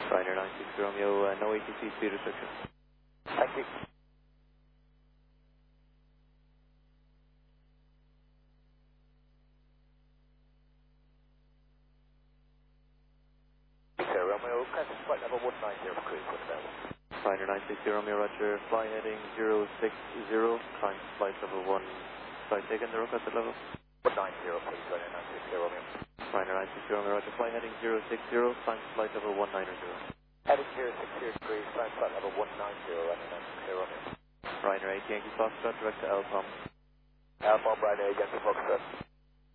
Ryder 960 Romeo, no ATC speed restriction. Thank you. Romeo, present flight level 190 for cruise, what's available? Ryder 960 Romeo, roger, fly heading 060, climb to flight level 1, flight taken, the requested level? 190 please, Ryder 960 Romeo. Ryder 960 Romeo, roger, fly heading 060, climb to flight level 190. Heading 060 degrees, climb flight level 190, Ryder 960 Romeo. Ryder 8 Yankee Foxtrot, direct to Alpom. Alpha, Ryder 8 Yankee Foxtrot.